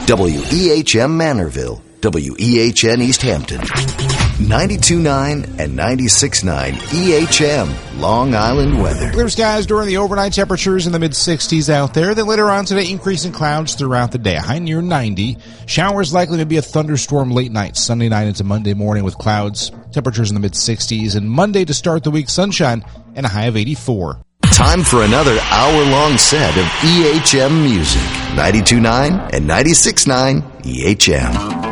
WEHM Manorville, WEHN East Hampton, 92.9 and 96.9 EHM Long Island weather. Clear skies during the overnight, temperatures in the mid-60s out there. Then later on today, increasing clouds throughout the day, a high near 90. Showers likely to be a thunderstorm late night, Sunday night into Monday morning with clouds, temperatures in the mid-60s. And Monday to start the week, sunshine and a high of 84. Time for another hour-long set of EHM music. 92.9 and 96.9 EHM.